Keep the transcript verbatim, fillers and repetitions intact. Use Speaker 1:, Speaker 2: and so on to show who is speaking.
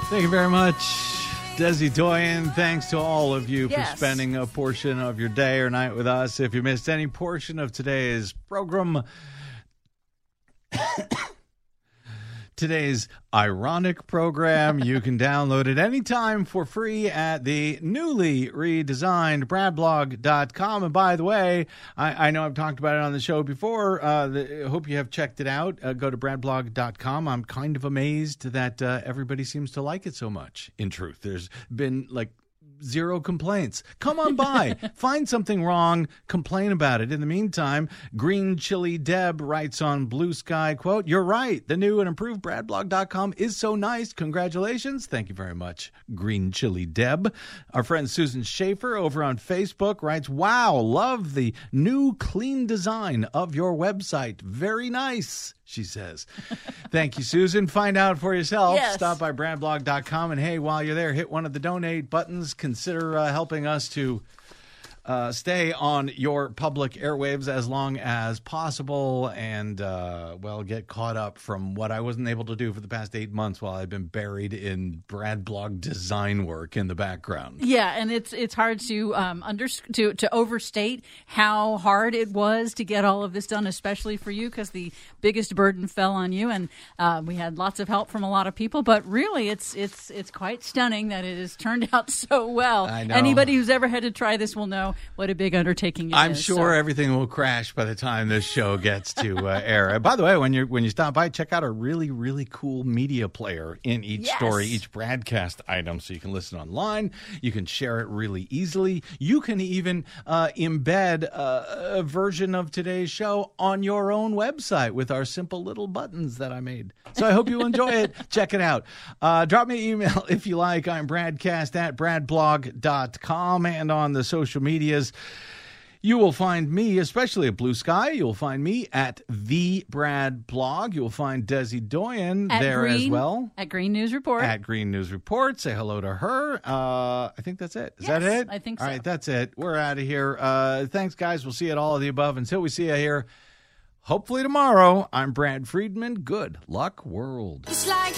Speaker 1: Thank you very much, Desi Doyen. Thanks to all of you
Speaker 2: Yes.
Speaker 1: for spending a portion of your day or night with us. If you missed any portion of today's program, today's ironic program, you can download it anytime for free at the newly redesigned brad blog dot com. And by the way, I, I know I've talked about it on the show before. Uh, the, I hope you have checked it out. Uh, go to brad blog dot com. I'm kind of amazed that uh, everybody seems to like it so much. In truth, there's been like zero complaints. Come on by. Find something wrong. Complain about it. In the meantime, Green Chili Deb writes on Blue Sky, quote, "You're right. The new and improved brad blog dot com is so nice. Congratulations." Thank you very much, Green Chili Deb. Our friend Susan Schaefer over on Facebook writes, "Wow, love the new clean design of your website. Very nice," she says. Thank you, Susan. Find out for yourself.
Speaker 2: Yes.
Speaker 1: Stop by brad blog dot com. And hey, while you're there, hit one of the donate buttons. Consider uh, helping us to uh, stay on your public airwaves as long as possible and, uh, well, get caught up from what I wasn't able to do for the past eight months while I've been buried in Brad Blog design work in the background.
Speaker 2: Yeah, and it's it's hard to um under to to overstate how hard it was to get all of this done, especially for you, because the biggest burden fell on you, and uh, we had lots of help from a lot of people. But really, it's it's it's quite stunning that it has turned out so well.
Speaker 1: I know.
Speaker 2: Anybody who's ever had to try this will know what a big undertaking it
Speaker 1: I'm
Speaker 2: is.
Speaker 1: sure
Speaker 2: so.
Speaker 1: everything will crash by the time this show gets to uh, air. By the way, when you when you stop by, check out a really, really cool media player in each
Speaker 2: Yes.
Speaker 1: story, each broadcast item, so you can listen online. You can share it really easily. You can even uh, embed uh, a version of today's show on your own website with our simple little buttons that I made. So I hope you enjoy it. Check it out. Uh, drop me an email if you like. I'm Bradcast at brad blog dot com, and on the social medias, you will find me, especially at Blue Sky. You'll find me at The Brad Blog. You'll find Desi Doyen
Speaker 2: At
Speaker 1: there
Speaker 2: Green,
Speaker 1: as well.
Speaker 2: At Green News Report.
Speaker 1: At Green News Report. Say hello to her. Uh, I think that's it. Is that
Speaker 2: Yes,
Speaker 1: it?
Speaker 2: I think
Speaker 1: All
Speaker 2: so.
Speaker 1: right, that's it. We're out of here. Uh, thanks, guys. We'll see you at all of the above. Until we see you here, hopefully tomorrow, I'm Brad Friedman. Good luck, world.
Speaker 3: Just like